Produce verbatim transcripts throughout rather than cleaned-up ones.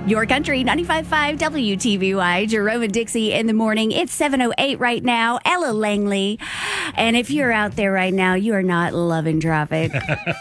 Your country, ninety-five point five W T V Y, Jerome and Dixie in the morning. It's seven oh eight right now. Ella Langley. And if you're out there right now, you are not loving traffic.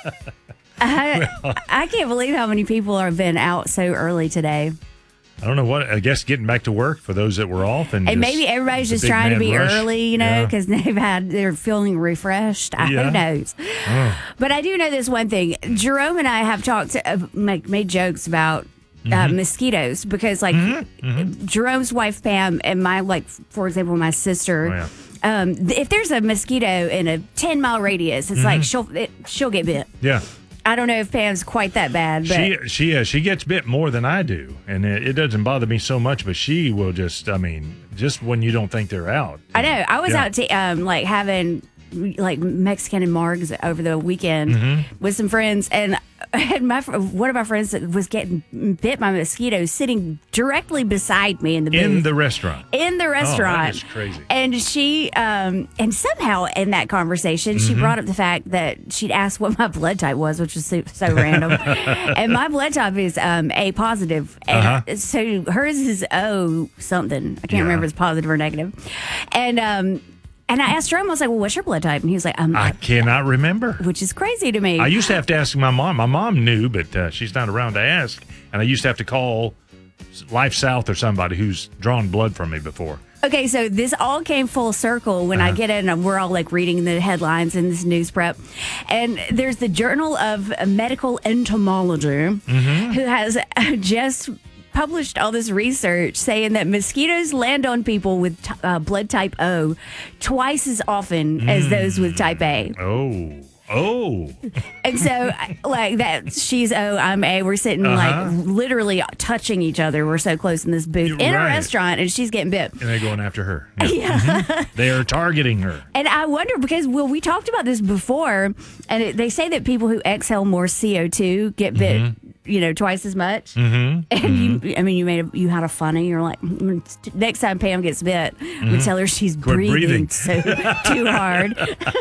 I, Well- I can't believe how many people have been out so early today. I don't know what. I guess getting back to work for those that were off, and, And just maybe everybody's the just big trying to mad be rush. early, you know, Yeah. because they've had, they're feeling refreshed. I, Yeah. Who knows? Oh. But I do know this one thing. Jerome and I have talked, uh, make, made jokes about uh, Mm-hmm. mosquitoes because, like, Jerome's wife, Pam, and my, like, for example, my sister. Oh, yeah. Um, th- if there's a mosquito in a ten mile radius, it's Mm-hmm. like she'll it, she'll get bit. Yeah. I don't know if Pam's quite that bad, but She she uh, she gets bit more than I do, and it, it doesn't bother me so much. But she will just, I mean, just when you don't think they're out. I know. I was Yeah. out to um like having like Mexican and margs over the weekend Mm-hmm. with some friends, and and my fr- one of my friends was getting bit by mosquitoes sitting directly beside me in the booth. In the restaurant. in the restaurant. is crazy. And she, um, and somehow in that conversation, she Mm-hmm. brought up the fact that she'd asked what my blood type was, which was so, so random. And my blood type is um, A positive. And Uh-huh. so hers is O something. I can't Yeah. remember if it's positive or negative. And, um, and I asked Jerome, I was like, well, what's your blood type? And he was like, um, I cannot remember. which is crazy to me. I used to have to ask my mom. My mom knew, but uh, she's not around to ask. And I used to have to call Life South or somebody who's drawn blood from me before. Okay, so this all came full circle when I get in and we're all like reading the headlines in this news prep. And there's the Journal of Medical Entomology who has just published all this research saying that mosquitoes land on people with t- uh, blood type O twice as often as those with type A. Oh. Oh. And so, like that, she's O, I'm A. We're sitting Uh-huh. like literally touching each other. We're so close in this booth in a Right. restaurant, and she's getting bit. And they're going after her. Yeah. Yeah. They are targeting her. And I wonder because, well, we talked about this before, and it, they say that people who exhale more C O two get bit, Mm-hmm. you know, twice as much. Mm-hmm. And you, I mean, you made a, you had a funny. You're like, mm, next time Pam gets bit, we tell her she's Quit breathing, breathing. so too hard.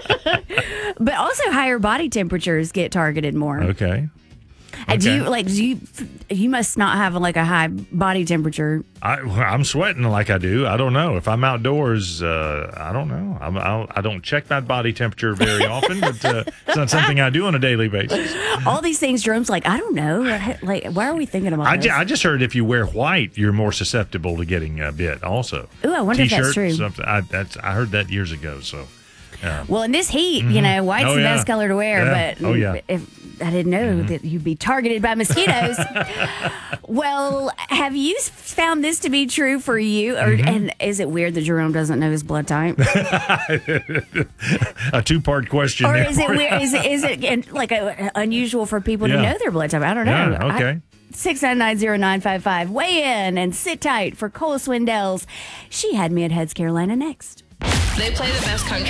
But also, higher body temperatures get targeted more. Okay. And do okay. you like? Do you? You must not have like a high body temperature. I, well, I'm sweating like I do. I don't know if I'm outdoors. Uh, I don't know. I'm, I'll, I don't check my body temperature very often, but uh, it's not something I do on a daily basis. All these things, Jerome's like, I don't know. Like, why are we thinking about I, this? ju- I just heard if you wear white, you're more susceptible to getting uh, bit. Also, Ooh, I wonder if that's T-shirt, true. Something. I, that's I heard that years ago. So, um, Well, in this heat, you know, white's Oh, the yeah. best color to wear. Yeah. But Oh, yeah. if I didn't know that you'd be targeted by mosquitoes. Well, have you found this to be true for you? Or Mm-hmm. and is it weird that Jerome doesn't know his blood type? a two part question. Or there is it for you. weird? Is it, is it and, like a, unusual for people to Yeah. know their blood type? I don't know. Yeah, okay. six nine nine zero nine five five. Weigh in and sit tight for Cole Swindell's She Had Me at Heads Carolina next. They play the best country